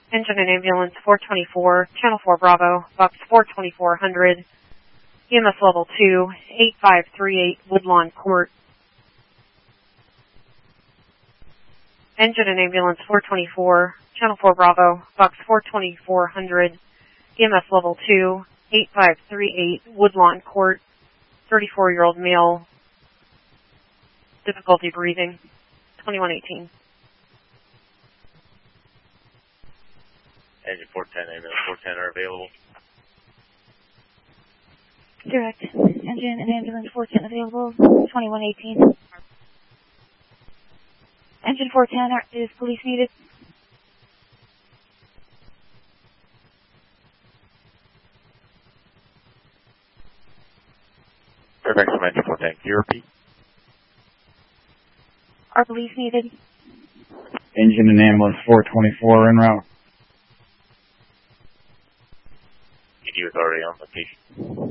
Engine and ambulance 424, Channel 4 Bravo, box 42400, EMS level 2, 8538 Woodlawn Court. Engine and ambulance 424, Channel 4 Bravo, box 42400, EMS level 2, 8538 Woodlawn Court, 34-year-old male, difficulty breathing, 2118. Engine 410, ambulance 410 are available. Direct. Engine and ambulance 410 available, 2118. Engine 410 is police needed. Perfect, from engine 410. Can you repeat? Are police needed? Engine and ambulance 424 en route. ED was already on location.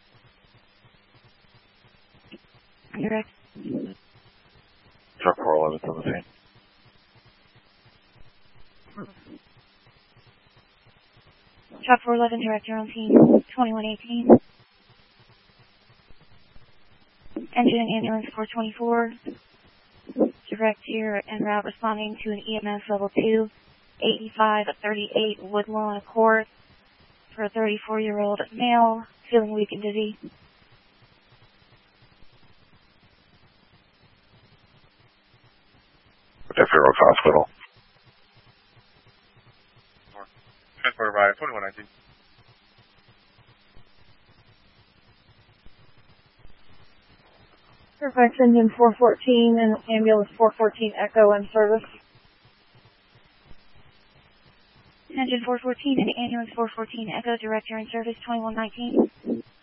Direct. Truck 411 on the scene. Truck 411, direct your own team, 2118. Engine and ambulance 424, direct here en route responding to an EMS level 2, 8538 Woodlawn Court for a 34-year-old male, feeling weak and dizzy. Definitely Road Hospital. Transport arrived, 2119. Fairfax Engine 414 and ambulance 414 Echo in service. Engine 414 and ambulance 414 Echo, direct your in service, 2119.